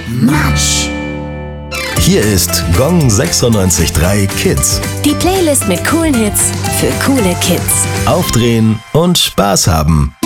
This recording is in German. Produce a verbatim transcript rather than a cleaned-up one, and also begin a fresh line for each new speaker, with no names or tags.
Matsch.
Hier ist Gong sechsundneunzig Komma drei Kids.
Die Playlist mit coolen Hits für coole Kids.
Aufdrehen und Spaß haben.